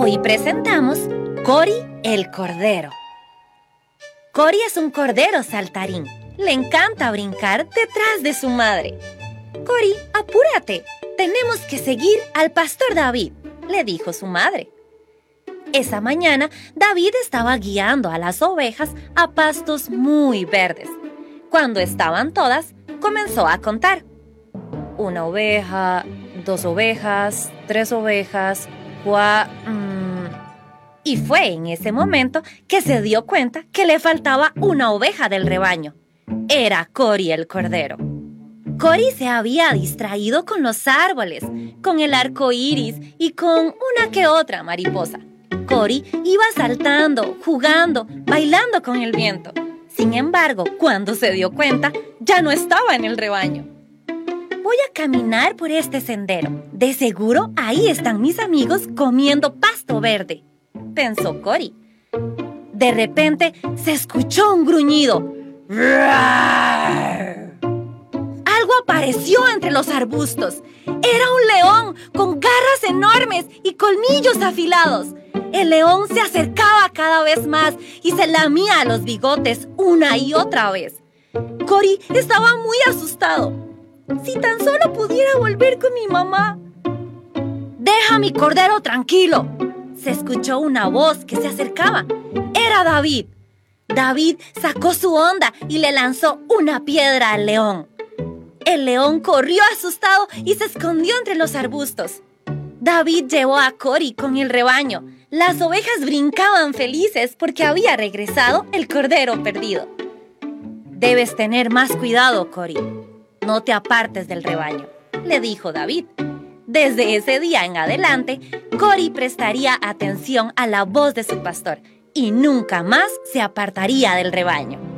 Hoy presentamos Cory el Cordero. Cory es un cordero saltarín. Le encanta brincar detrás de su madre. Cory, apúrate. Tenemos que seguir al pastor David, le dijo su madre. Esa mañana, David estaba guiando a las ovejas a pastos muy verdes. Cuando estaban todas, comenzó a contar. 1 oveja, 2 ovejas, 3 ovejas, Y fue en ese momento que se dio cuenta que le faltaba una oveja del rebaño. Era Cory el Cordero. Cory se había distraído con los árboles, con el arco iris y con una que otra mariposa. Cory iba saltando, jugando, bailando con el viento. Sin embargo, cuando se dio cuenta, ya no estaba en el rebaño. Voy a caminar por este sendero. De seguro ahí están mis amigos comiendo pasto verde, pensó Cory. De repente se escuchó un gruñido. Algo apareció entre los arbustos. Era un león con garras enormes y colmillos afilados. El león se acercaba cada vez más y se lamía los bigotes una y otra vez. Cory estaba muy asustado. Si tan solo pudiera volver con mi mamá. ¡Deja a mi cordero tranquilo! Se escuchó una voz que se acercaba. Era David. David sacó su honda y le lanzó una piedra al león. El león corrió asustado y se escondió entre los arbustos. David llevó a Cory con el rebaño. Las ovejas brincaban felices porque había regresado el cordero perdido. Debes tener más cuidado, Cory. No te apartes del rebaño, le dijo David. Desde ese día en adelante, Cory prestaría atención a la voz de su pastor y nunca más se apartaría del rebaño.